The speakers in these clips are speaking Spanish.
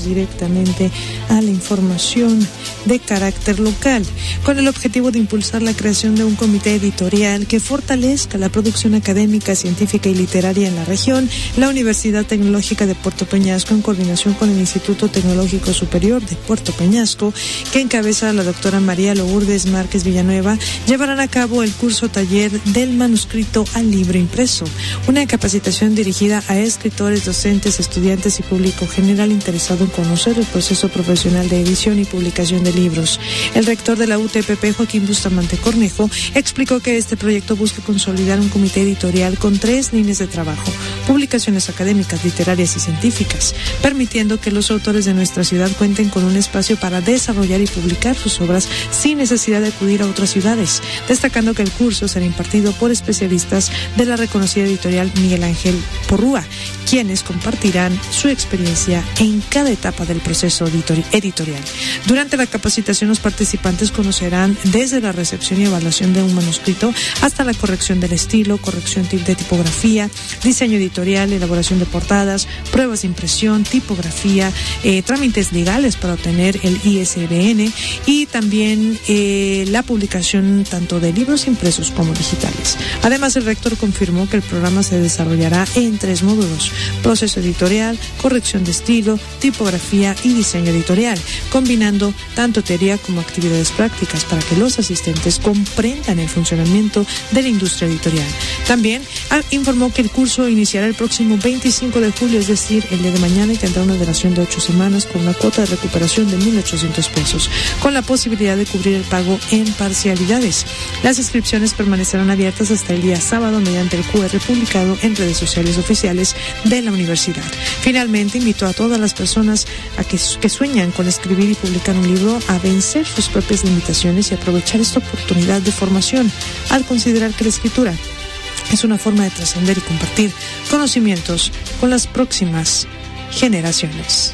Directamente a la información de carácter local, con el objetivo de impulsar la creación de un comité editorial que fortalezca la producción académica, científica y literaria en la región. La Universidad Tecnológica de Puerto Peñasco, en coordinación con el Instituto Tecnológico Superior de Puerto Peñasco, que encabeza la doctora María Lourdes Márquez Villanueva, llevarán a cabo el curso taller del manuscrito al libro impreso, una capacitación dirigida a escritores, docentes, estudiantes y público general interesado en conocer el proceso profesional de edición y publicación de libros. El rector de la UTPP, Joaquín Bustamante Cornejo, explicó que este proyecto busca consolidar un comité editorial con 3 líneas de trabajo: publicaciones académicas, literarias y científicas, permitiendo que los autores de nuestra ciudad cuenten con un espacio para desarrollar y publicar sus obras sin necesidad de acudir a otras ciudades, destacando que el curso será impartido por especialistas de la reconocida editorial Miguel Ángel Porrúa, quienes compartirán su experiencia en cada etapa del proceso editorial. Durante la capacitación, los participantes conocerán desde la recepción y evaluación de un manuscrito hasta la corrección del estilo, corrección de tipografía, diseño editorial, elaboración de portadas, pruebas de impresión, tipografía, trámites legales para obtener el ISBN y también la publicación tanto de libros impresos como digitales. Además, el rector confirmó que el programa se desarrollará en 3 módulos: proceso editorial, corrección de estilo, tipografía y diseño editorial, combinando tanto teoría como actividades prácticas para que los asistentes comprendan el funcionamiento de la industria editorial. También informó que el curso iniciará el próximo 25 de julio, es decir, el día de mañana, y tendrá una duración de 8 semanas con una cuota de recuperación de 1,800 pesos, con la posibilidad de cubrir el pago en parcialidades. Las inscripciones permanecerán abiertas hasta el día sábado mediante el QR publicado en redes sociales oficiales de la universidad. Finalmente, invitó a todas las personas a que sueñan con escribir y publicar un libro a vencer sus propias limitaciones y aprovechar esta oportunidad de formación, al considerar que la escritura es una forma de trascender y compartir conocimientos con las próximas generaciones.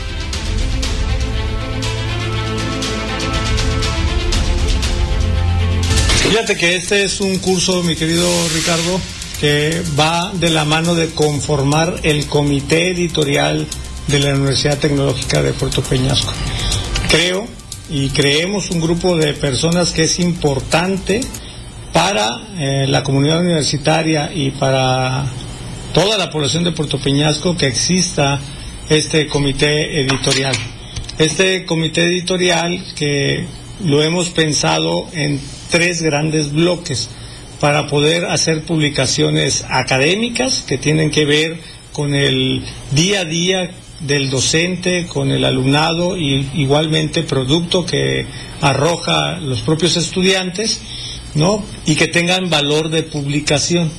Fíjate que este es un curso, mi querido Ricardo, que va de la mano de conformar el comité editorial de la Universidad Tecnológica de Puerto Peñasco. Creo y creemos un grupo de personas que es importante para la comunidad universitaria y para toda la población de Puerto Peñasco que exista este comité editorial. Este comité editorial que lo hemos pensado en 3 grandes bloques para poder hacer publicaciones académicas que tienen que ver con el día a día del docente, con el alumnado y igualmente producto que arroja los propios estudiantes, ¿no? Y que tengan valor de publicación.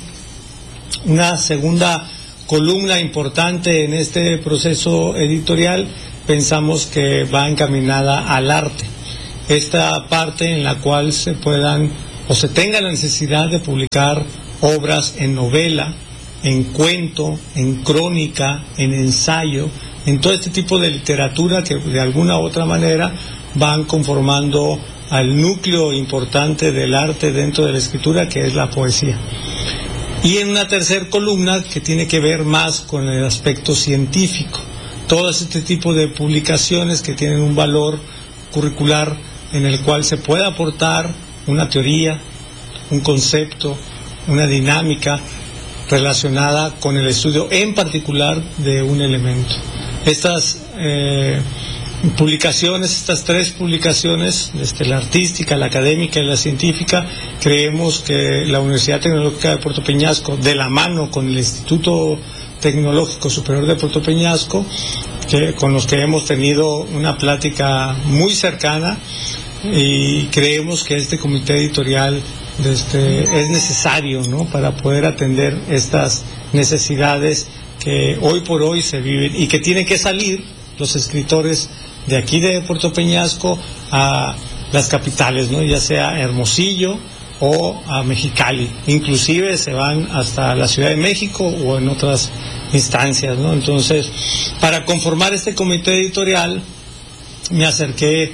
Una segunda columna importante en este proceso editorial pensamos que va encaminada al arte. Esta parte en la cual se puedan o se tenga la necesidad de publicar obras en novela, en cuento, en crónica, en ensayo, en todo este tipo de literatura que de alguna u otra manera van conformando al núcleo importante del arte dentro de la escritura, que es la poesía. Y en una tercera columna que tiene que ver más con el aspecto científico, todo este tipo de publicaciones que tienen un valor curricular en el cual se puede aportar una teoría, un concepto, una dinámica relacionada con el estudio en particular de un elemento. Estas publicaciones, estas 3 publicaciones, la artística, la académica y la científica, creemos que la Universidad Tecnológica de Puerto Peñasco, de la mano con el Instituto Tecnológico Superior de Puerto Peñasco, con los que hemos tenido una plática muy cercana, y creemos que este comité editorial es necesario, ¿no?, para poder atender estas necesidades que hoy por hoy se viven y que tienen que salir los escritores de aquí de Puerto Peñasco a las capitales, ¿no?, ya sea Hermosillo o a Mexicali, inclusive se van hasta la Ciudad de México o en otras instancias, ¿no? Entonces, para conformar este comité editorial me acerqué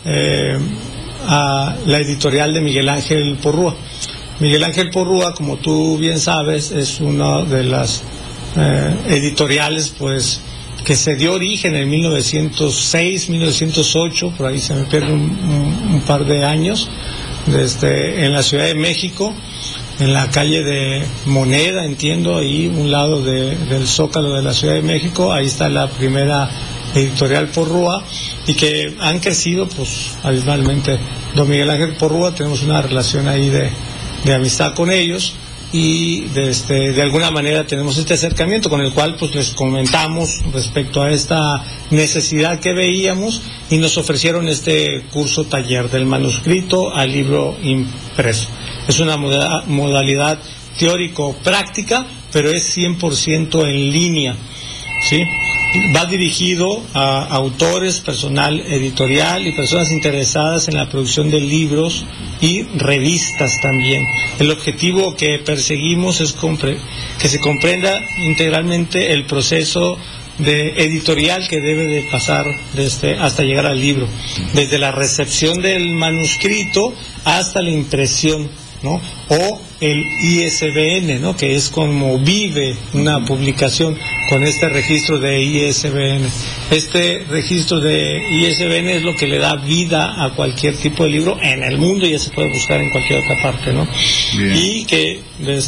a la editorial de Miguel Ángel Porrúa. Miguel Ángel Porrúa, como tú bien sabes, es una de las editoriales pues que se dio origen en 1906, 1908, por ahí se me pierde un par de años, en la Ciudad de México, en la calle de Moneda, entiendo, ahí un lado del Zócalo de la Ciudad de México. Ahí está la primera editorial Porrúa, y que han crecido pues abismalmente. Don Miguel Ángel Porrúa, tenemos una relación ahí de amistad con ellos, y de alguna manera tenemos este acercamiento con el cual pues les comentamos respecto a esta necesidad que veíamos, y nos ofrecieron este curso taller del manuscrito al libro impreso. Es una modalidad teórico-práctica, pero es 100% en línea, ¿sí? Va dirigido a autores, personal editorial y personas interesadas en la producción de libros y revistas también. El objetivo que perseguimos es que se comprenda integralmente el proceso editorial que debe de pasar hasta llegar al libro, desde la recepción del manuscrito hasta la impresión, ¿no? O el ISBN, ¿no? Que es como vive una publicación con este registro de ISBN. Este registro de ISBN es lo que le da vida a cualquier tipo de libro en el mundo, y ya se puede buscar en cualquier otra parte, ¿no? Bien. Y que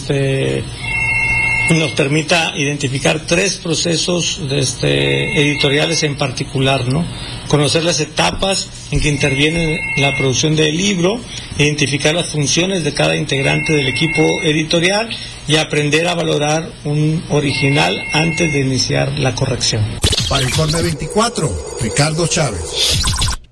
nos permita identificar 3 procesos editoriales en particular, ¿no? Conocer las etapas en que interviene la producción del libro, identificar las funciones de cada integrante del equipo editorial y aprender a valorar un original antes de iniciar la corrección. Para Informe 24, Ricardo Chávez.